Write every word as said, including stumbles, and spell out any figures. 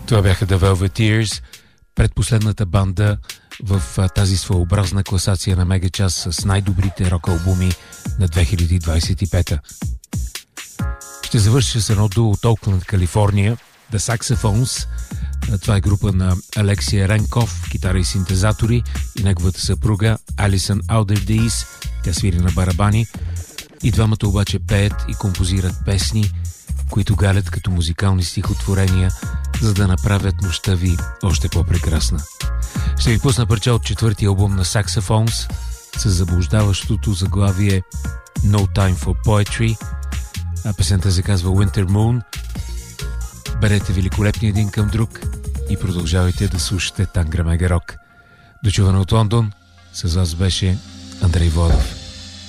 Това бяха The Velveteers, предпоследната банда в а, тази своеобразна класация на Мегачас с най-добрите рок-албуми на две хиляди двадесет и пета. Ще завърша с едно дуо от Оукланд, Калифорния, The Saxophones. Това е група на Алексия Ренков, китара и синтезатори, и неговата съпруга Алисън Алдердис. Тя свири на барабани. И двамата обаче пеят и композират песни, които галят като музикални стихотворения, за да направят нощта ви още по-прекрасна. Ще ви пусна парча от четвъртия албум на Saxophones с заблуждаващото заглавие No Time for Poetry, а песента се казва Winter Moon. Берете великолепни един към друг и продължавайте да слушате Тангра Мега Рок. Дочуване от Лондон, с вас беше Андрей Владов.